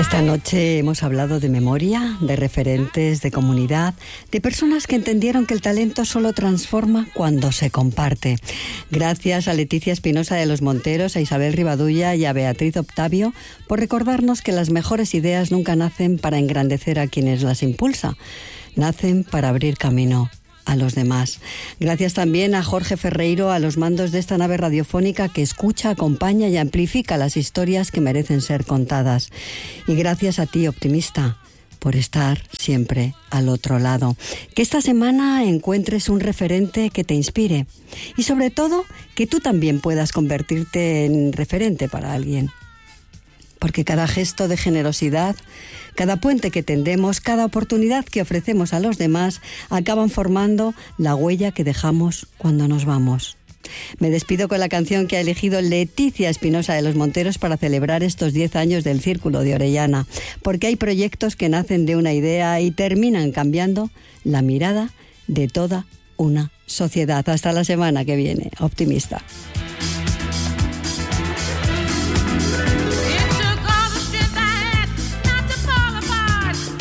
Esta noche hemos hablado de memoria, de referentes, de comunidad, de personas que entendieron que el talento solo transforma cuando se comparte. Gracias a Leticia Espinosa de los Monteros, a Isabel Rivadulla y a Beatriz Octavio por recordarnos que las mejores ideas nunca nacen para engrandecer a quienes las impulsa, nacen para abrir camino a los demás. Gracias también a Jorge Ferreiro a los mandos de esta nave radiofónica que escucha, acompaña y amplifica las historias que merecen ser contadas. Y gracias a ti, optimista, por estar siempre al otro lado. Que esta semana encuentres un referente que te inspire y sobre todo que tú también puedas convertirte en referente para alguien. Porque cada gesto de generosidad, cada puente que tendemos, cada oportunidad que ofrecemos a los demás, acaban formando la huella que dejamos cuando nos vamos. Me despido con la canción que ha elegido Leticia Espinosa de los Monteros para celebrar estos 10 años del Círculo de Orellana, porque hay proyectos que nacen de una idea y terminan cambiando la mirada de toda una sociedad. Hasta la semana que viene, optimista.